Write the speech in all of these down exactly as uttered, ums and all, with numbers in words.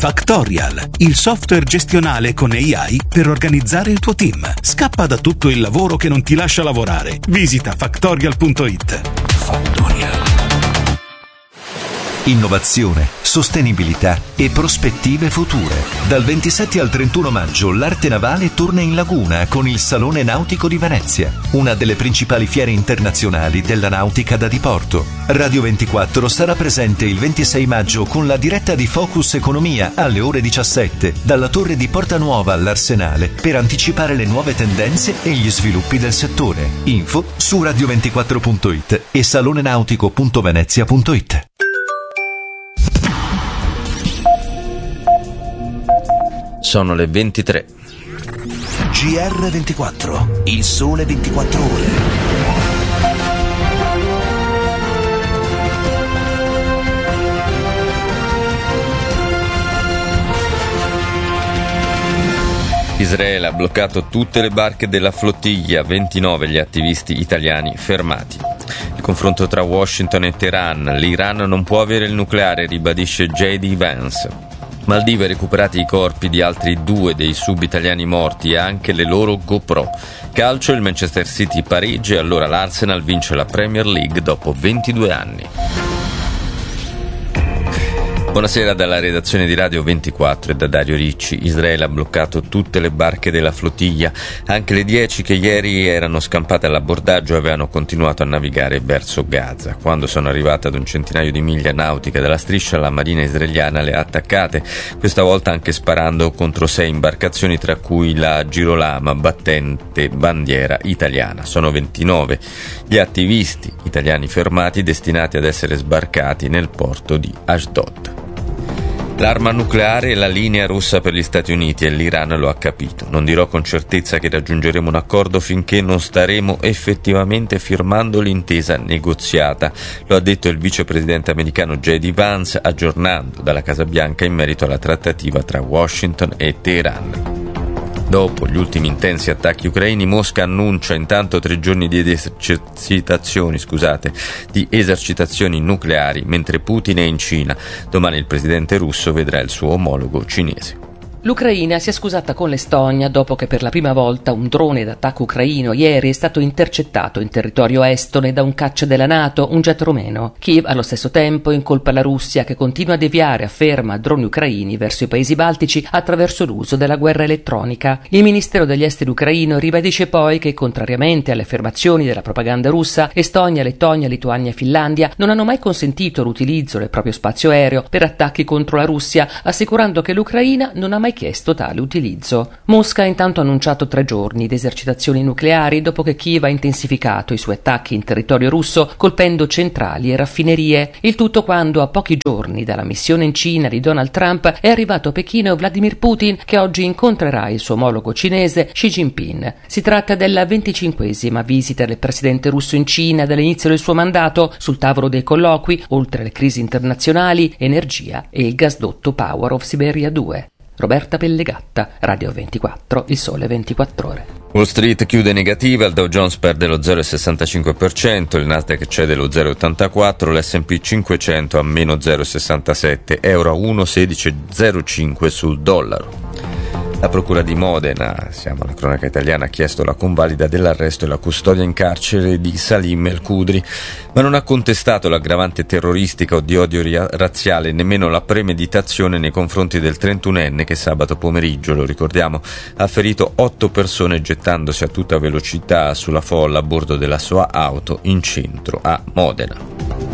Factorial, il software gestionale con A I per organizzare il tuo team. Scappa da tutto il lavoro che non ti lascia lavorare. Visita factorial punto it. Factorial. Innovazione, sostenibilità e prospettive future. Dal ventisette al trentuno maggio l'Arte Navale torna in laguna con il Salone Nautico di Venezia, una delle principali fiere internazionali della nautica da diporto. Radio ventiquattro sarà presente il ventisei maggio con la diretta di Focus Economia alle ore diciassette dalla torre di Porta Nuova all'Arsenale per anticipare le nuove tendenze e gli sviluppi del settore. Info su radio ventiquattro punto it e salonenautico punto venezia punto it. Sono le ventitré. G R ventiquattro, il sole ventiquattro ore. Israele ha bloccato tutte le barche della flottiglia, ventinove gli attivisti italiani fermati. Il confronto tra Washington e Teheran, l'Iran non può avere il nucleare, ribadisce J D Vance. Maldive recuperati i corpi di altri due dei sub italiani morti e anche le loro GoPro. Calcio, il Manchester City pareggia e allora l'Arsenal vince la Premier League dopo ventidue anni. Buonasera dalla redazione di Radio ventiquattro e da Dario Ricci. Israele ha bloccato tutte le barche della flottiglia, anche le dieci che ieri erano scampate all'abbordaggio avevano continuato a navigare verso Gaza. Quando sono arrivate ad un centinaio di miglia nautiche dalla striscia, la marina israeliana le ha attaccate, questa volta anche sparando contro sei imbarcazioni, tra cui la Girolama battente bandiera italiana. Sono ventinove gli attivisti italiani fermati destinati ad essere sbarcati nel porto di Ashdod. L'arma nucleare è la linea rossa per gli Stati Uniti e l'Iran lo ha capito. Non dirò con certezza che raggiungeremo un accordo finché non staremo effettivamente firmando l'intesa negoziata, lo ha detto il vicepresidente americano J D Vance aggiornando dalla Casa Bianca in merito alla trattativa tra Washington e Teheran. Dopo gli ultimi intensi attacchi ucraini, Mosca annuncia intanto tre giorni di esercitazioni, scusate, di esercitazioni nucleari, mentre Putin è in Cina. Domani il presidente russo vedrà il suo omologo cinese. L'Ucraina si è scusata con l'Estonia dopo che per la prima volta un drone d'attacco ucraino ieri è stato intercettato in territorio estone da un caccia della NATO, un jet rumeno. Kiev allo stesso tempo incolpa la Russia che continua a deviare, afferma, droni ucraini verso i paesi baltici attraverso l'uso della guerra elettronica. Il Ministero degli Esteri ucraino ribadisce poi che, contrariamente alle affermazioni della propaganda russa, Estonia, Lettonia, Lituania e Finlandia non hanno mai consentito l'utilizzo del proprio spazio aereo per attacchi contro la Russia, assicurando che l'Ucraina non ha mai chiesto tale utilizzo. Mosca ha intanto annunciato tre giorni di esercitazioni nucleari dopo che Kiev ha intensificato i suoi attacchi in territorio russo colpendo centrali e raffinerie. Il tutto quando a pochi giorni dalla missione in Cina di Donald Trump è arrivato a Pechino Vladimir Putin, che oggi incontrerà il suo omologo cinese Xi Jinping. Si tratta della venticinquesima visita del presidente russo in Cina dall'inizio del suo mandato. Sul tavolo dei colloqui, oltre alle crisi internazionali, energia e il gasdotto Power of Siberia due. Roberta Pellegatta, Radio ventiquattro, il sole ventiquattro ore. Wall Street chiude negativa, il Dow Jones perde lo zero virgola sessantacinque per cento, il Nasdaq cede lo zero virgola ottantaquattro per cento, l'S and P cinquecento a meno zero virgola sessantasette, euro a uno virgola sedici zero cinque sul dollaro. La Procura di Modena, siamo alla cronaca italiana, ha chiesto la convalida dell'arresto e la custodia in carcere di Salim El Khudri, ma non ha contestato l'aggravante terroristica o di odio razziale, nemmeno la premeditazione nei confronti del trentunenne che sabato pomeriggio, lo ricordiamo, ha ferito otto persone gettandosi a tutta velocità sulla folla a bordo della sua auto in centro a Modena.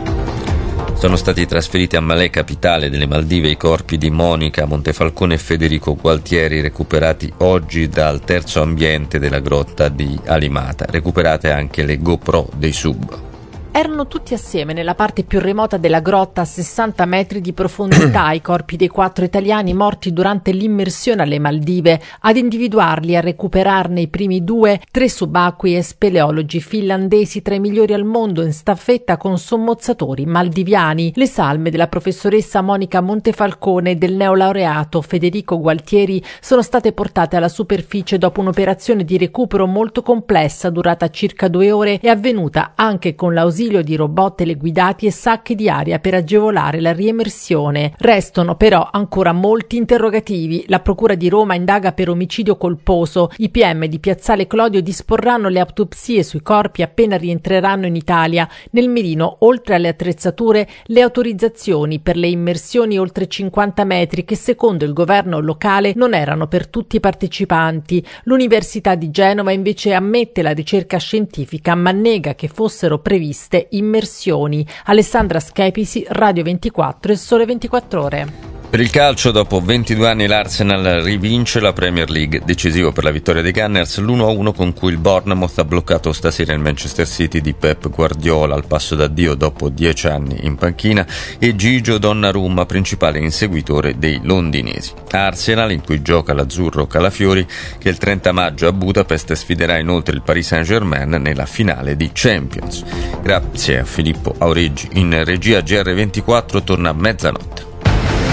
Sono stati trasferiti a Malé, capitale delle Maldive, i corpi di Monica Montefalcone e Federico Gualtieri, recuperati oggi dal terzo ambiente della grotta di Alimata. Recuperate anche le GoPro dei sub. Erano tutti assieme nella parte più remota della grotta a sessanta metri di profondità i corpi dei quattro italiani morti durante l'immersione alle Maldive. Ad individuarli e a recuperarne i primi due, tre subacquei e speleologi finlandesi tra i migliori al mondo in staffetta con sommozzatori maldiviani. Le salme della professoressa Monica Montefalcone e del neolaureato Federico Gualtieri sono state portate alla superficie dopo un'operazione di recupero molto complessa durata circa due ore e avvenuta anche con l'ausilio ausilio di robot teleguidati e sacche di aria per agevolare la riemersione. Restano però ancora molti interrogativi. La Procura di Roma indaga per omicidio colposo. I P M di Piazzale Clodio disporranno le autopsie sui corpi appena rientreranno in Italia. Nel mirino, oltre alle attrezzature, le autorizzazioni per le immersioni oltre cinquanta metri che secondo il governo locale non erano per tutti i partecipanti. L'Università di Genova invece ammette la ricerca scientifica ma nega che fossero previste immersioni. Alessandra Schepisi, Radio ventiquattro e Sole ventiquattro Ore. Per il calcio, dopo ventidue anni l'Arsenal rivince la Premier League, decisivo per la vittoria dei Gunners l'uno a uno con cui il Bournemouth ha bloccato stasera il Manchester City di Pep Guardiola al passo d'addio dopo dieci anni in panchina e Gigio Donnarumma, principale inseguitore dei londinesi. Arsenal, in cui gioca l'azzurro Calafiori, che il trenta maggio a Budapest sfiderà inoltre il Paris Saint-Germain nella finale di Champions. Grazie a Filippo Aureggi. In regia G R ventiquattro torna a mezzanotte.